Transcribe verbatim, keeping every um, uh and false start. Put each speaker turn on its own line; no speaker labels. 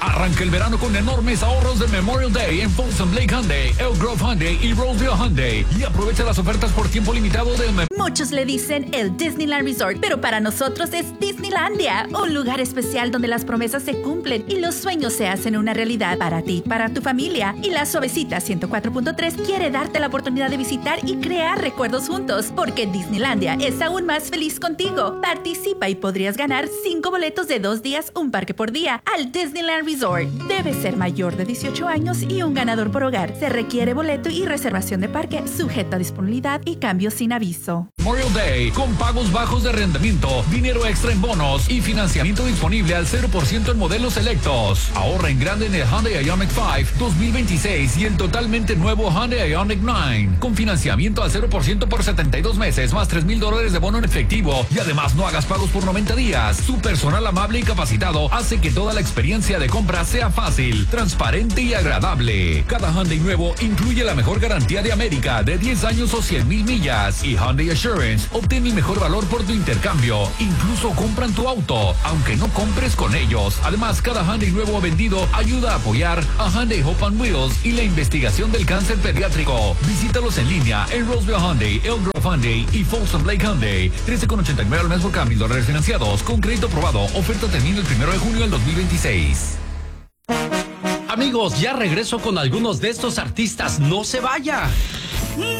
Arranca el verano con enormes ahorros de Memorial Day en Folsom Lake Hyundai, Elk Grove Hyundai y Roseville Hyundai. Y aprovecha las ofertas por tiempo limitado de Mem-
Muchos le dicen el Disneyland Resort, pero para nosotros es Disneylandia, un lugar especial donde las promesas se cumplen y los sueños se hacen una realidad para ti, para tu familia. Y la Suavecita ciento cuatro punto tres quiere darte la oportunidad de visitar y crear recuerdos juntos, porque Disneylandia es aún más feliz contigo. Participa y podrías ganar cinco boletos de dos días, un parque por día, al Disneyland Resort. Debe ser mayor de dieciocho años y un ganador por hogar. Se requiere boleto y reservación de parque, sujeto a disponibilidad y cambios sin aviso.
Memorial Day, con pagos bajos de arrendamiento, dinero extra en bonos y financiamiento disponible al cero por ciento en modelos selectos. Ahorra en grande en el Hyundai Ioniq cinco dos mil veintiséis y el totalmente nuevo Hyundai Ioniq nueve, con financiamiento al cero por ciento por setenta y dos meses, más tres mil dólares de bono en efectivo, y además no hagas pagos por noventa días. Su personal amable y capacitado hace que toda la experiencia de compra sea fácil, transparente y agradable. Cada Hyundai nuevo incluye la mejor garantía de América de diez años o cien mil millas, y Hyundai Assurance obtén el mejor valor por tu intercambio. Incluso compran tu auto, aunque no compres con ellos. Además, cada Hyundai nuevo vendido ayuda a apoyar a Hyundai Hope on Wheels y la investigación del cáncer pediátrico. Visítalos en línea en Roseville Hyundai, Elk Grove Hyundai y Folsom Lake Hyundai. trece con ochenta y nueve al mes por cada mil dólares financiados con crédito aprobado. Oferta termina el primero de junio del dos mil veintiséis.
Amigos, ya regreso con algunos de estos artistas. ¡No se vaya!